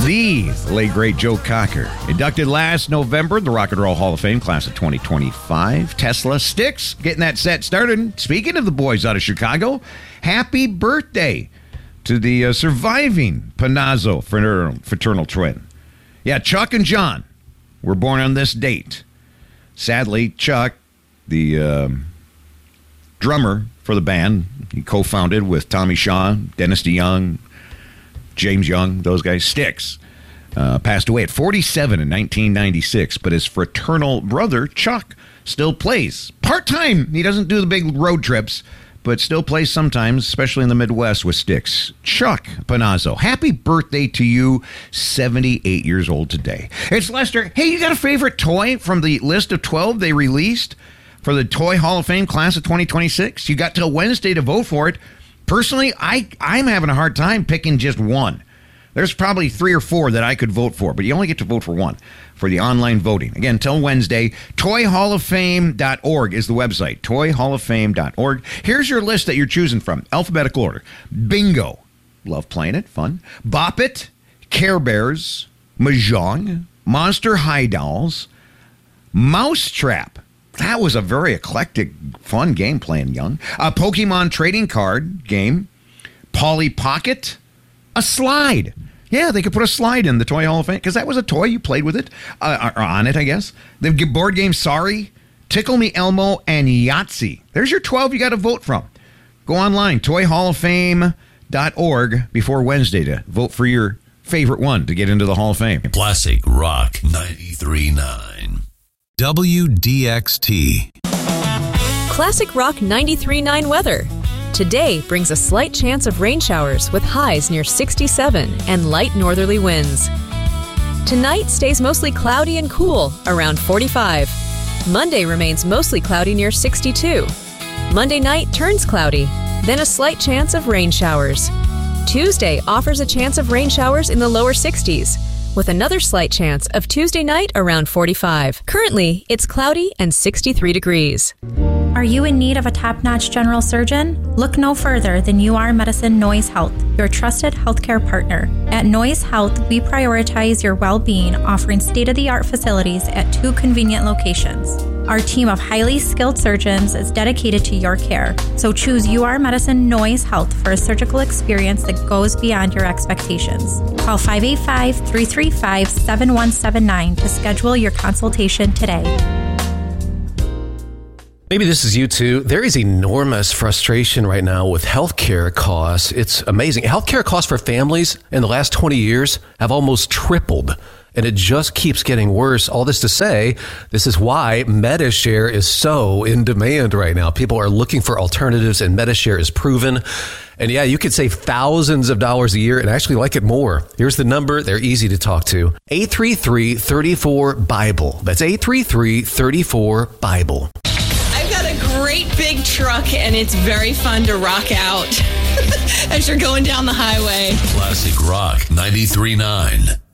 The late, great Joe Cocker. Inducted last November in the Rock and Roll Hall of Fame class of 2025. Tesla Styx getting that set started. Speaking of the boys out of Chicago, happy birthday to the surviving Panazzo fraternal twin. Yeah, Chuck and John were born on this date. Sadly, Chuck, the drummer for the band, he co-founded with Tommy Shaw, Dennis DeYoung, James Young, those guys, Styx, passed away at 47 in 1996, but his fraternal brother, Chuck, still plays. Part-time. He doesn't do the big road trips, but still plays sometimes, especially in the Midwest with Styx. Chuck Panazzo, happy birthday to you, 78 years old today. It's Lester. Hey, you got a favorite toy from the list of 12 they released for the Toy Hall of Fame class of 2026? You got till Wednesday to vote for it. Personally, I'm having a hard time picking just one. There's probably 3 or 4 that I could vote for, but you only get to vote for one for the online voting. Again, till Wednesday, toyhalloffame.org is the website, toyhalloffame.org. Here's your list that you're choosing from, alphabetical order. Bingo, love playing it, fun. Bop It, Care Bears, Mahjong, Monster High Dolls, Mousetrap. That was a very eclectic, fun game playing young. A Pokemon trading card game. Polly Pocket. A slide. Yeah, they could put a slide in the Toy Hall of Fame because that was a toy. You played with it. Or on it, I guess. The board game Sorry, Tickle Me Elmo, and Yahtzee. There's your 12 you got to vote from. Go online, toyhalloffame.org before Wednesday to vote for your favorite one to get into the Hall of Fame. Classic Rock 93.9. WDXT. Classic Rock 93.9 weather. Today brings a slight chance of rain showers with highs near 67 and light northerly winds. Tonight stays mostly cloudy and cool, around 45. Monday remains mostly cloudy near 62. Monday night turns cloudy, then a slight chance of rain showers. Tuesday offers a chance of rain showers in the lower 60s, with another slight chance of Tuesday night around 45. Currently, it's cloudy and 63 degrees. Are you in need of a top-notch general surgeon? Look no further than UR Medicine Noyes Health, your trusted healthcare partner. At Noyes Health, we prioritize your well-being, offering state-of-the-art facilities at 2 convenient locations. Our team of highly skilled surgeons is dedicated to your care, so choose UR Medicine Noyes Health for a surgical experience that goes beyond your expectations. Call 585-335-7179 to schedule your consultation today. Maybe this is you too. There is enormous frustration right now with healthcare costs. It's amazing. Healthcare costs for families in the last 20 years have almost tripled, and it just keeps getting worse. All this to say, this is why Medi-Share is so in demand right now. People are looking for alternatives, and Medi-Share is proven. And yeah, you could save thousands of dollars a year and actually like it more. Here's the number. They're easy to talk to. 833-34-BIBLE. That's 833-34-BIBLE. Great big truck, and it's very fun to rock out as you're going down the highway. Classic Rock 93.9.